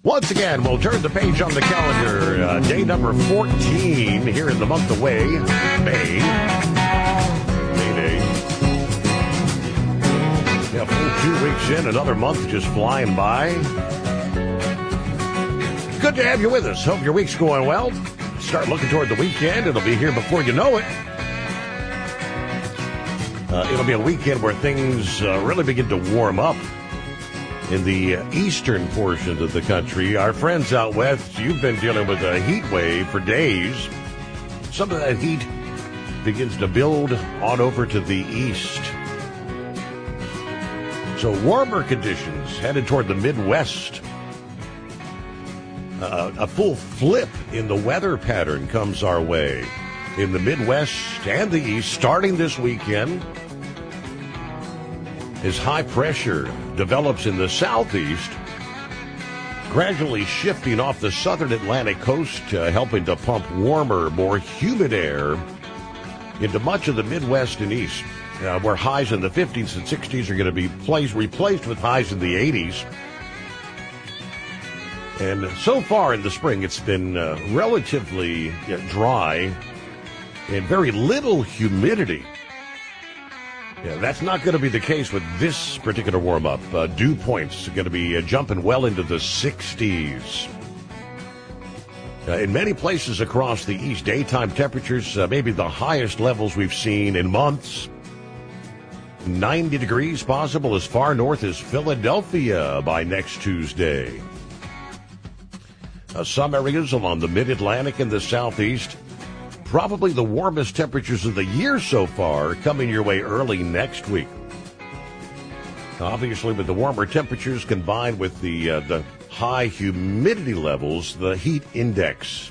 Once again, we'll turn the page on the calendar. Day number 14 here in the month away, May. May Day. Yeah, full 2 weeks in, another month just flying by. Good to have you with us. Hope your week's going well. Start looking toward the weekend. It'll be here before you know it. It'll be a weekend where things really begin to warm up in the eastern portions of the country. Our friends out west, you've been dealing with a heat wave for days. Some of that heat begins to build on over to the east. So warmer conditions headed toward the Midwest. A full flip in the weather pattern comes our way in the Midwest and the east starting this weekend as high pressure develops in the southeast, gradually shifting off the southern Atlantic coast, helping to pump warmer, more humid air into much of the Midwest and east, where highs in the 50s and 60s are going to be replaced with highs in the 80s. And so far in the spring, it's been relatively dry and very little humidity. Yeah, that's not going to be the case with this particular warm-up. Dew points are going to be jumping well into the 60s. In many places across the east, daytime temperatures maybe the highest levels we've seen in months. 90 degrees possible as far north as Philadelphia by next Tuesday. Some areas along the mid-Atlantic and the southeast, probably the warmest temperatures of the year so far, coming your way early next week. Obviously, with the warmer temperatures combined with the high humidity levels, the heat indices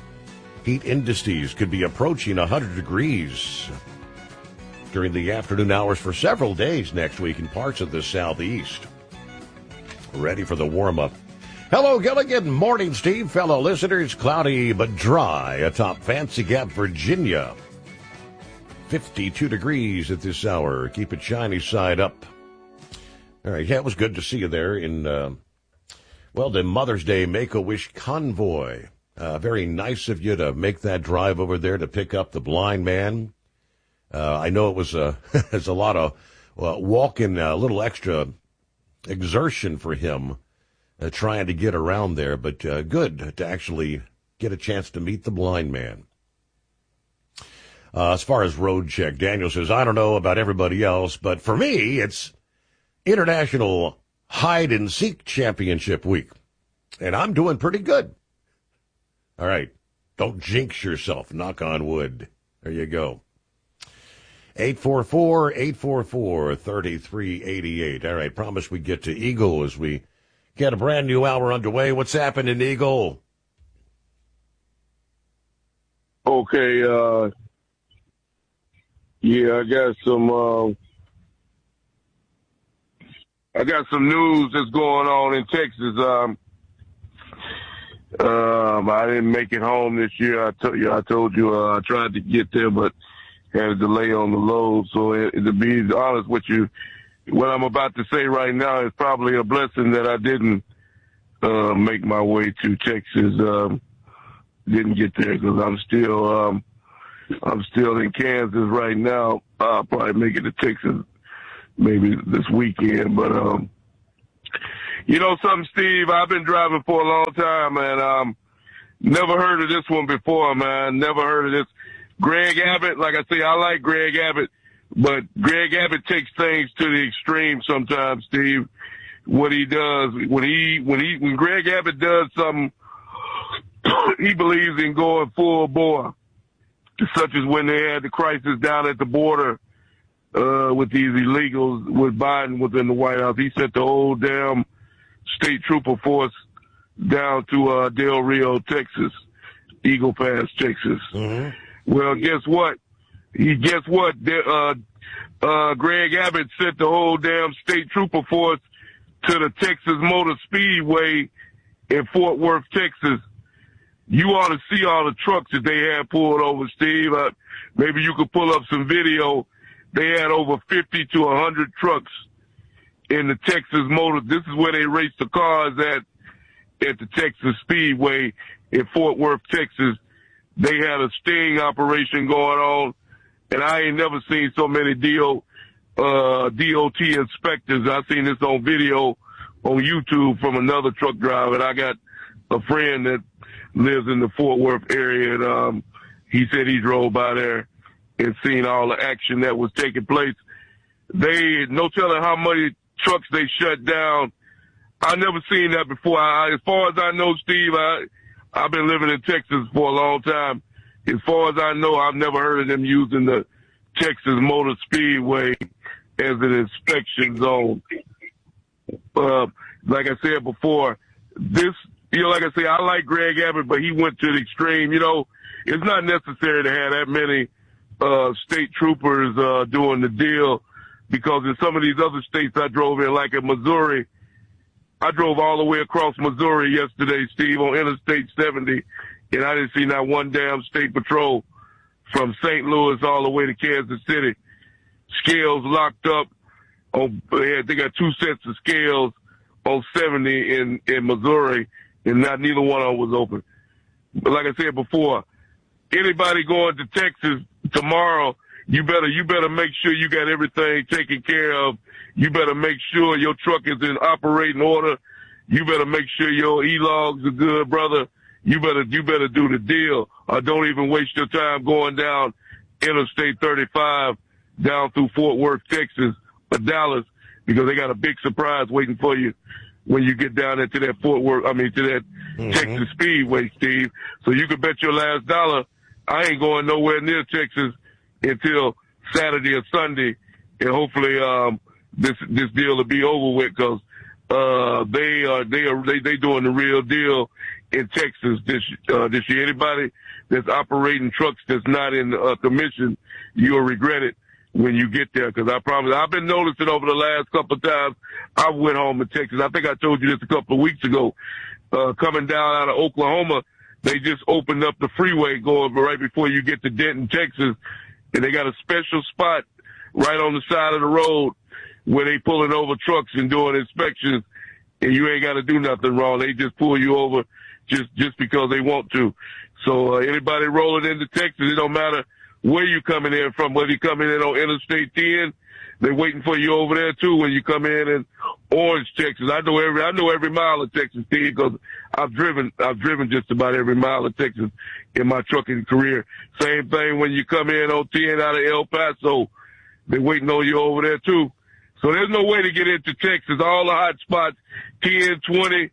could be approaching 100 degrees during the afternoon hours for several days next week in parts of the southeast. Ready for the warm-up. Hello, Gilligan. Morning, Steve. Fellow listeners, cloudy but dry atop Fancy Gap, Virginia. 52 degrees at this hour. Keep it shiny side up. All right, yeah, it was good to see you there in, the Mother's Day Make-A-Wish convoy. Very nice of you to make that drive over there to pick up the blind man. I know it was it's a lot of walking, a little extra exertion for him. Trying to get around there, but good to actually get a chance to meet the blind man. As far as road check, Daniel says, I don't know about everybody else, but for me, it's International Hide and Seek Championship Week, and I'm doing pretty good. All right, don't jinx yourself, knock on wood. There you go. 844-844-3388. All right, promise we get to Eagle as we get a brand new hour underway. What's happening, Eagle? Okay, I got some news that's going on in Texas. I didn't make it home this year. I told you I tried to get there, but had a delay on the load. So to be honest with you, what I'm about to say right now is probably a blessing that I didn't make my way to Texas. Didn't get there because I'm still in Kansas right now. I'll probably make it to Texas maybe this weekend. But you know something, Steve? I've been driving for a long time, and never heard of this one before, man. Never heard of this. Greg Abbott, like I say, I like Greg Abbott. But Greg Abbott takes things to the extreme sometimes, Steve. What he does, when Greg Abbott does something, he believes in going full bore, such as when they had the crisis down at the border with these illegals with Biden within the White House. He sent the whole damn state trooper force down to Del Rio, Texas, Eagle Pass, Texas. Mm-hmm. Well, guess what? Greg Abbott sent the whole damn state trooper force to the Texas Motor Speedway in Fort Worth, Texas. You ought to see all the trucks that they had pulled over, Steve. Maybe you could pull up some video. They had over 50 to 100 trucks in the Texas Motor. This is where they race the cars at at the Texas Speedway in Fort Worth, Texas. They had a sting operation going on, and I ain't never seen so many DOT inspectors. I seen this on video on YouTube from another truck driver, and I got a friend that lives in the Fort Worth area, and he said he drove by there and seen all the action that was taking place. They no telling how many trucks they shut down. I never seen that before. As far as I know, Steve, I've been living in Texas for a long time. As far as I know, I've never heard of them using the Texas Motor Speedway as an inspection zone. Like I said before, this, like I say, I like Greg Abbott, but he went to the extreme. It's not necessary to have that many state troopers doing the deal, because in some of these other states I drove in, like in Missouri, I drove all the way across Missouri yesterday, Steve, on Interstate 70, and I didn't see not one damn state patrol from St. Louis all the way to Kansas City. Scales locked up. They got two sets of scales on 70 in Missouri, and neither one of them was open. But like I said before, anybody going to Texas tomorrow, you better make sure you got everything taken care of. You better make sure your truck is in operating order. You better make sure your e-logs are good, brother. You better do the deal, or don't even waste your time going down Interstate 35 down through Fort Worth, Texas, or Dallas, because they got a big surprise waiting for you when you get down into that to that Texas Speedway, Steve. So you can bet your last dollar I ain't going nowhere near Texas until Saturday or Sunday, and hopefully this deal will be over with, because they doing the real deal in Texas this year. Anybody that's operating trucks that's not in commission, you'll regret it when you get there, because I promise. I've been noticing over the last couple of times I went home in Texas. I think I told you this a couple of weeks ago. Coming down out of Oklahoma, they just opened up the freeway going right before you get to Denton, Texas, and they got a special spot right on the side of the road where they pulling over trucks and doing inspections, and you ain't got to do nothing wrong. They just pull you over just because they want to. So anybody rolling into Texas, it don't matter where you coming in from, whether you coming in on Interstate 10, they're waiting for you over there too when you come in Orange, Texas. I know every mile of Texas, Steve, because I've driven just about every mile of Texas in my trucking career. Same thing when you come in on 10 out of El Paso, they're waiting on you over there too. So there's no way to get into Texas. All the hot spots, 10, 20,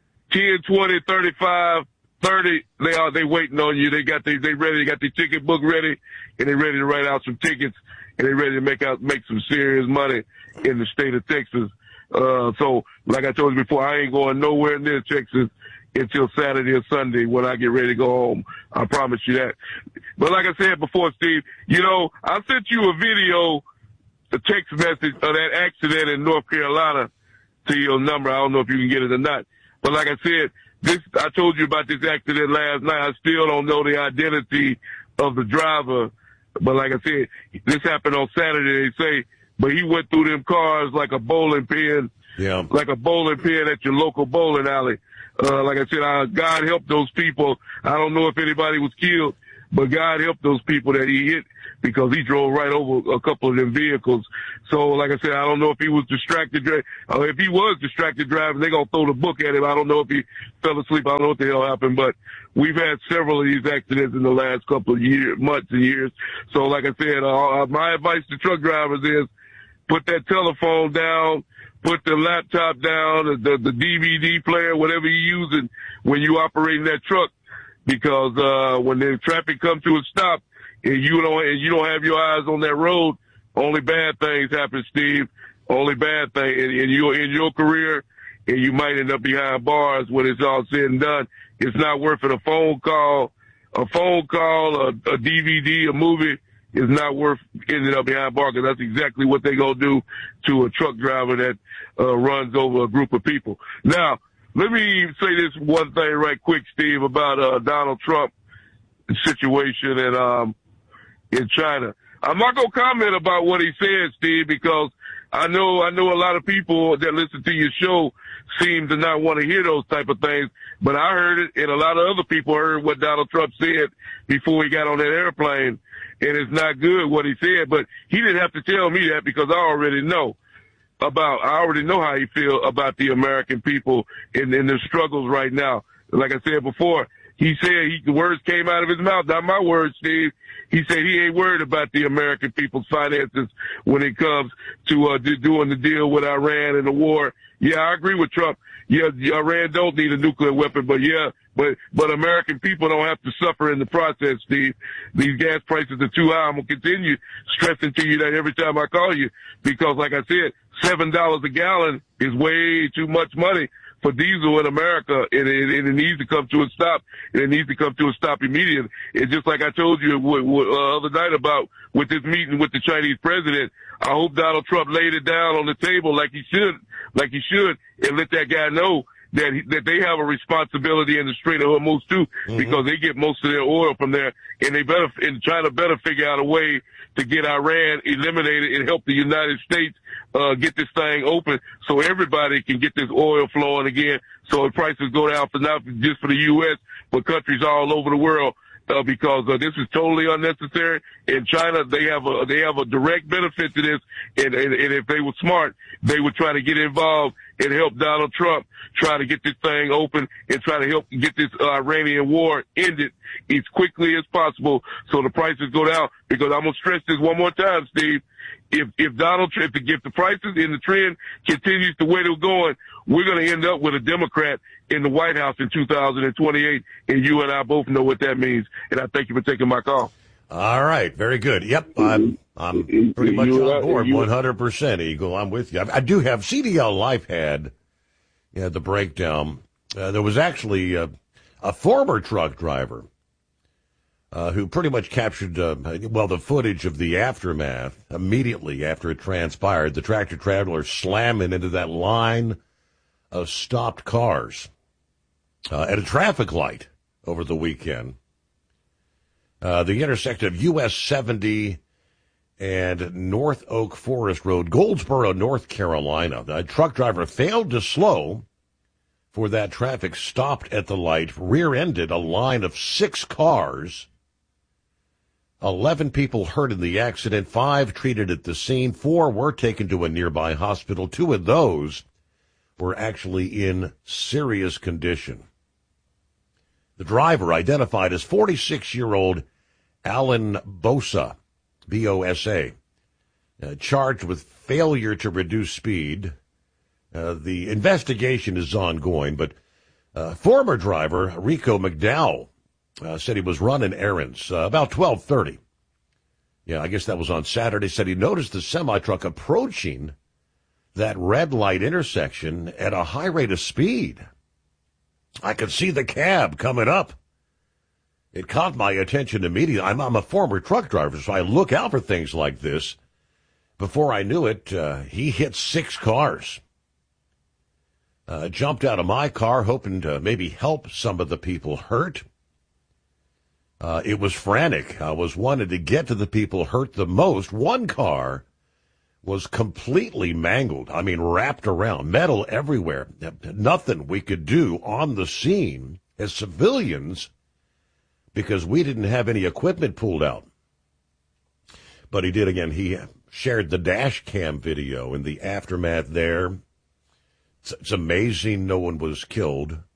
35, 30, they waiting on you. They ready, they got their ticket book ready, and they ready to write out some tickets, and they ready to make some serious money in the state of Texas. So like I told you before, I ain't going nowhere near Texas until Saturday or Sunday when I get ready to go home. I promise you that. But like I said before, Steve, I sent you a video, a text message of that accident in North Carolina to your number. I don't know if you can get it or not. But like I said, I told you about this accident last night. I still don't know the identity of the driver. But like I said, this happened on Saturday, they say, but he went through them cars like a bowling pin. Yeah. Like a bowling pin at your local bowling alley. Like I said, God help those people. I don't know if anybody was killed, but God help those people that he hit, because he drove right over a couple of them vehicles. So, like I said, I don't know if he was distracted. If he was distracted driving, they're going to throw the book at him. I don't know if he fell asleep. I don't know what the hell happened, but we've had several of these accidents in the last couple of months and years. So, like I said, my advice to truck drivers is put that telephone down, put the laptop down, the DVD player, whatever you're using when you operating that truck, because when the traffic comes to a stop, and you don't have your eyes on that road, only bad things happen, Steve. Only bad things in your career, and you might end up behind bars when it's all said and done. It's not worth it. A phone call, a DVD, a movie is not worth ending up behind bars, because that's exactly what they gonna do to a truck driver that runs over a group of people. Now, let me say this one thing right quick, Steve, about Donald Trump situation and in China. I'm not going to comment about what he said, Steve, because I know a lot of people that listen to your show seem to not want to hear those type of things, but I heard it, and a lot of other people heard what Donald Trump said before he got on that airplane, and it's not good what he said, but he didn't have to tell me that because I already know how he feel about the American people and their struggles right now. Like I said before, he said the words came out of his mouth, not my words, Steve. He said he ain't worried about the American people's finances when it comes to doing the deal with Iran and the war. Yeah, I agree with Trump. Yeah, Iran don't need a nuclear weapon, but American people don't have to suffer in the process, Steve. These gas prices are too high. I'm gonna continue stressing to you that every time I call you because, like I said, $7 a gallon is way too much money for diesel in America, and it needs to come to a stop, and it needs to come to a stop immediately. It's just like I told you other night about with this meeting with the Chinese president. I hope Donald Trump laid it down on the table like he should, and let that guy know that they have a responsibility in the Strait of Hormuz too, because they get most of their oil from there, and they try to better figure out a way to get Iran eliminated and help the United States get this thing open so everybody can get this oil flowing again, so the prices go down for not just for the U.S. but countries all over the world. Because this is totally unnecessary. In China, they have a direct benefit to this, and if they were smart, they would try to get involved and help Donald Trump try to get this thing open and try to help get this Iranian war ended as quickly as possible so the prices go down. Because I'm gonna stress this one more time, Steve. If the prices and the trend continues the way they're going, we're going to end up with a Democrat in the White House in 2028, and you and I both know what that means. And I thank you for taking my call. All right, very good. Yep, I'm pretty much on board, 100%, Eagle. I'm with you. I do have CDL Life had the breakdown. There was actually a former truck driver who pretty much captured, the footage of the aftermath immediately after it transpired. The tractor-trailer slamming into that line of stopped cars at a traffic light over the weekend. The intersection of US 70 and North Oak Forest Road, Goldsboro, North Carolina. The truck driver failed to slow for that traffic, stopped at the light, rear-ended a line of 6 cars. 11 people hurt in the accident, 5 treated at the scene, 4 were taken to a nearby hospital. 2 of those were actually in serious condition. The driver, identified as 46-year-old Alan Bosa, B-O-S-A, charged with failure to reduce speed. The investigation is ongoing, but former driver Rico McDowell said he was running errands about 12:30. Yeah, I guess that was on Saturday. Said he noticed the semi-truck approaching that red light intersection at a high rate of speed. I could see the cab coming up. It caught my attention immediately. I'm a former truck driver, so I look out for things like this. Before I knew it, he hit 6 cars. Jumped out of my car, hoping to maybe help some of the people hurt. It was frantic. I wanted to get to the people hurt the most. One car was completely mangled. I mean, wrapped around, metal everywhere. Nothing we could do on the scene as civilians because we didn't have any equipment pulled out. But he did again. He shared the dash cam video in the aftermath there. It's amazing no one was killed.